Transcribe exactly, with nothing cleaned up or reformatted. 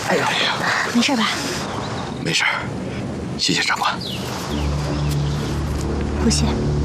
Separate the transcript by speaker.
Speaker 1: 哎呀，
Speaker 2: 没事吧？
Speaker 3: 没事，谢谢长官。
Speaker 2: 不谢。